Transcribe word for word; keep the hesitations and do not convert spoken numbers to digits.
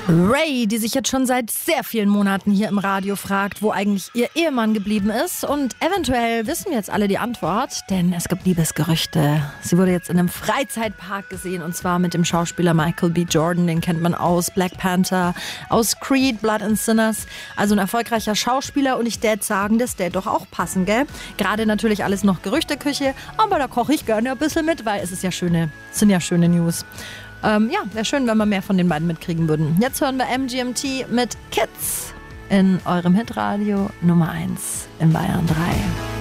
Ray, die sich jetzt schon seit sehr vielen Monaten hier im Radio fragt, wo eigentlich ihr Ehemann geblieben ist. Und eventuell wissen wir jetzt alle die Antwort, denn es gibt Liebesgerüchte. Sie wurde jetzt in einem Freizeitpark gesehen, und zwar mit dem Schauspieler Michael B. Jordan. Den kennt man aus Black Panther, aus Creed, Blood and Sinners. Also ein erfolgreicher Schauspieler, und ich tät sagen, das tät doch auch passen, gell? Gerade natürlich alles noch Gerüchteküche, aber da koche ich gerne ein bisschen mit, weil es ist ja schöne, es sind ja schöne News. Ähm, ja, wäre schön, wenn wir mehr von den beiden mitkriegen würden. Jetzt hören wir M G M T mit Kids in eurem Hitradio Nummer eins in Bayern drei.